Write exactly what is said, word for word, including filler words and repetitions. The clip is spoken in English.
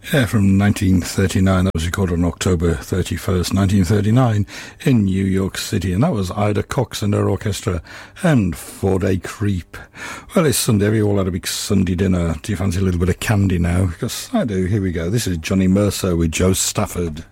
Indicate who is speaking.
Speaker 1: Yeah, from nineteen thirty-nine. That was recorded on October thirty-first, nineteen thirty-nine in New York City. And that was Ida Cox and her orchestra and Four-Day Creep. Well, it's Sunday. Have you all had a big Sunday dinner? Do you fancy a little bit of candy now? Because I do. Here we go. This is Johnny Mercer with Joe Stafford.